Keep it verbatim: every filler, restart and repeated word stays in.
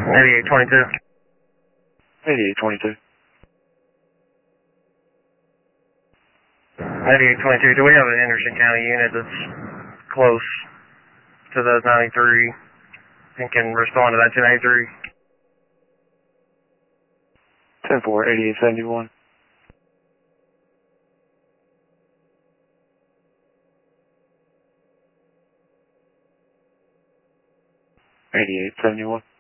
eighty-eight twenty-two. eighty-eight twenty-two. eighty-eight twenty-two, do we have an Henderson County unit that's close to the ninety-three and can respond to that ten eighty-three? ten four, eighty-eight seventy-one. eighty-eight seventy-one.